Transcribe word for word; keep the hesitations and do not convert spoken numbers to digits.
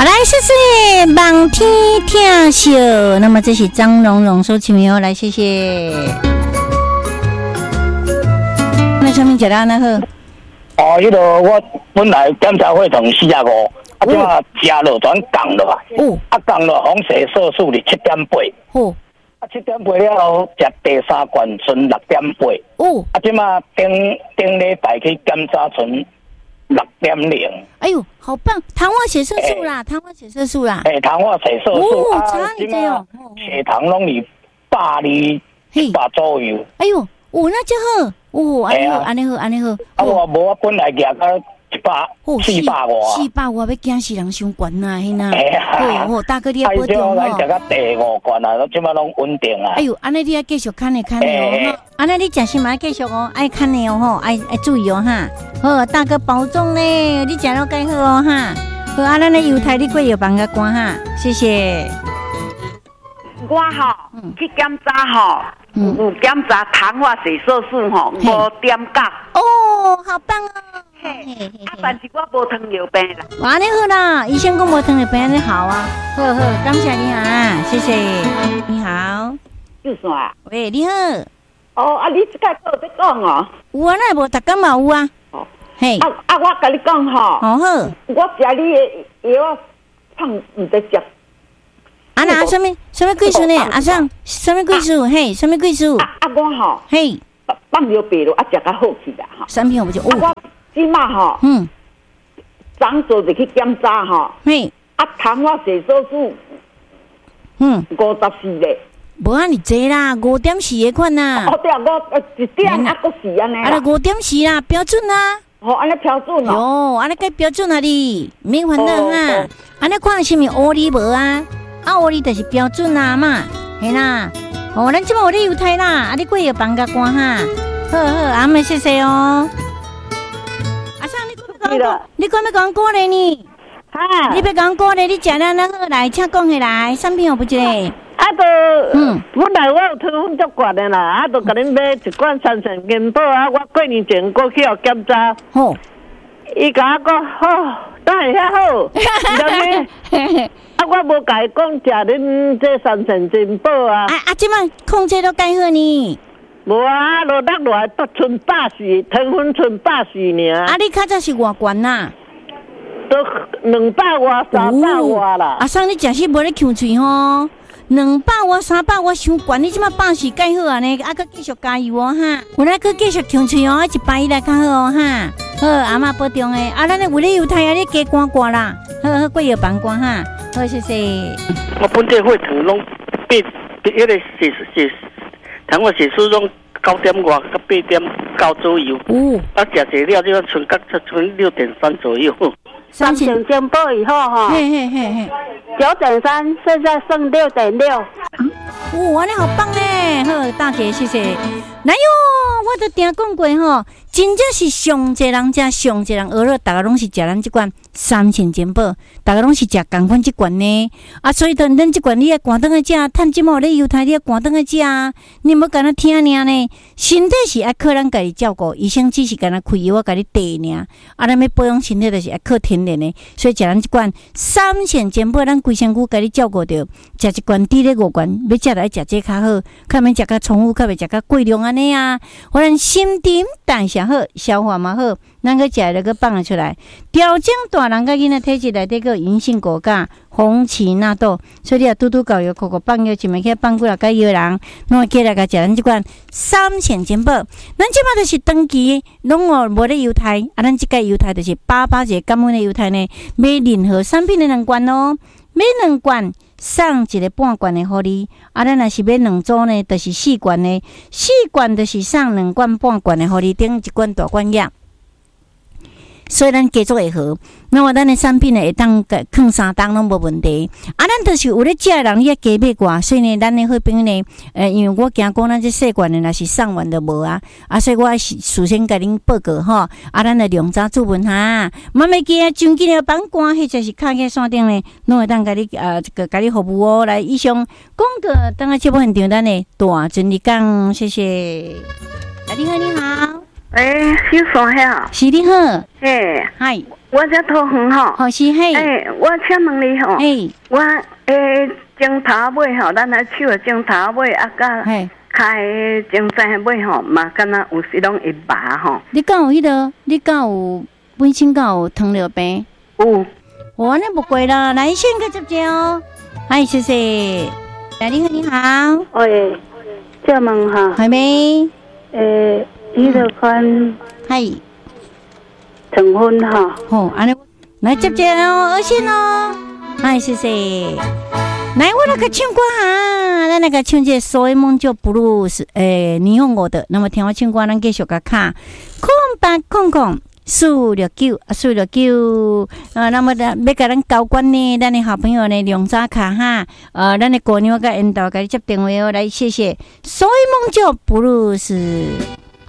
好，来谢谢望天听秀。那么这是张蓉蓉收起没有？来，谢谢。那上面讲到那个哦，迄个我本来检查血糖四十五，啊，即马加落转降落啊，哦，啊降落红色色素是七点八，哦，啊七点八了后，食第三罐剩六点八，哦，啊即马顶顶礼拜去检查剩六点零。 哎呦，好棒！糖化血色素啦，糖化血色素啦， 哎，糖化血色素哦，差你这样， 血糖拢是百二一百左右。 哎呦，哦，那就好，哦，安尼好，安尼好，安尼好。 啊，我无我本来夹到一百四百外， 四百外要惊死人伤悬呐，嘿呐。哦哦，大哥你要保重哦。 咱夹到第五罐啊，即马拢稳定啊。 哎呦，安尼你要继续看呢看呢哦，安尼你食什么继续哦，爱看呢哦吼，爱爱注意哦哈。好，大哥保重呢，你食了该好哦哈。好，啊，咱的犹太你过药房个关哈，谢谢。 我吼去检查吼，有检查糖化血色素吼五点九。 哦，好棒哦！ 嘿，啊，但是我无糖尿病啦。 哇，你好啦，医生讲无糖尿病，你好啊。好好，感谢你啊，谢谢。你好， 就算啊。 喂，你好。 哦，啊，你即个有在讲哦？ 有啊，那无逐工嘛有啊。哦，嘿。 啊啊，我甲你讲吼。 哦好。 我食你的药胖唔得食。 啊那什么什么贵数呢？阿上什么贵数？嘿，什么贵数？ 啊啊我吼， 嘿， 放尿白咯，啊食较好去啦吼。 三片我就哦。 我即马吼，嗯，昨做就去检查吼，嘿，啊糖化血色素，嗯，五十四咧。 无安尼济啦，五点四个款呐。 哦对啊，我一点啊，搁是安尼。 啊，五点四啦，标准啦。 哦，安尼标准哦。 哟，安尼该标准啊你，免烦恼哈。安尼看什么乌哩无啊？啊，乌哩就是标准啦嘛，嘿啦。哦，咱即摆有咧犹太啦，啊，你过药房甲关哈。好好，阿妹谢谢哦。阿生，你讲讲，你讲要讲过来呢？哈，你要讲过来，你食了那好来，请讲起来，产品有不一个？ 啊，都嗯，本来我有糖分足悬的啦，啊，都甲恁买一罐三成金宝啊，我过年前过去互检查，吼，伊甲我讲，吼，都系遐好，然后啊，我无甲伊讲食恁这三成金宝啊， 啊啊，即摆控制都介好呢。 无啊，落落落来都剩百四，糖分剩百四尔。 啊，你较早是偌悬呐？ 都两百外、三百外啦。 阿生，你真是无咧呛嘴吼。两百外、三百外伤悬，你即马百四介好啊呢，啊，佮继续加油哦哈！有咱佮继续强吹哦，一百以来较好哦哈！好，阿嬷保重诶，啊，咱咧为了犹太啊，你加关关啦，好好过药房关哈，好谢谢。 我本地血糖拢八，迄个血血糖化血素拢九点外到八点九左右，哦，啊，食济了就剩甲剩六点三左右。 三成金宝以后哈，嘿嘿嘿嘿，九点三，现在剩六点六。 哇，你好棒嘞！好，大姐，谢谢。来哟，我都听讲过吼，真正是上济人食，上济人学了，大家拢是食咱这罐三千金宝，大家拢是食同款这罐呢。啊，所以等咱这罐你要赶登来食，趁即毛咧犹太你要赶登来食啊，你莫干那听尔呢。身体是爱靠咱家己照顾，医生只是干那开药我家己滴尔。啊，咱要保养身体就是爱靠天然的，所以食咱这罐三千金宝，咱规身躯家己照顾着，食一罐滴咧五罐，要食来食这较好，较免食较重复，较袂食较过量安尼啊。互咱心沉代谢好，消化嘛好，咱个食了个放了出来，调整大人甲囡仔体质内底个银杏果荚、红荠纳豆，所以你啊拄拄搞药，口口放药，一物去放几落个药人，拢会起来甲食咱即款三千金宝。咱即摆就是长期拢哦无咧犹太，啊，咱即个犹太就是八八节感恩的犹太呢，买任何产品的两罐哦，买两罐。送一个半罐的互你，啊，咱若是买两组呢，就是四罐的，四罐就是送两罐半罐的互你，顶一罐大罐药。所以咱加做会好，那么咱的产品呢会当放三档拢无问题。啊，咱就是有咧食的人，你也加买寡，所以呢，咱的好朋友呢，呃，因为我惊讲咱这细罐的若是送完就无啊，啊，所以我事先甲恁报告吼，啊，咱的量早注文哈，慢慢记啊，将近的绑关，迄就是卡在山顶呢，拢会当甲你呃，这个甲你服务哦。来，以上广告，等下节目现场咱的大尊你讲，谢谢。啊，你好，你好。 诶，小山遐。 是你好。 嘿， 嗨。 我这头很好。 好是嘿。 诶，我请问你吼。 诶。 我诶，种头尾吼，咱来手种头尾啊，甲开种菜尾吼，嘛，敢若有时拢会拔吼。 你敢有迄个？你敢有本身敢有糖尿病？ 有。 我那不贵啦，来先个接接哦。嗨，谢谢。你好，你好。 喂，请问哈。 还没。 诶，你个款。 嗨。 成分哈。 好，安尼来接接哦，二线哦。嗨，谢谢。来，我那个唱歌哈，咱那个唱这所以梦就不如是诶霓虹我的。那么听我唱歌，咱继续个卡空八空空四六九啊四六九啊。那么的要甲咱交关呢，咱的好朋友呢两张卡哈。呃，咱的姑娘甲引导甲你接电话哦，来谢谢。所以梦就不如是。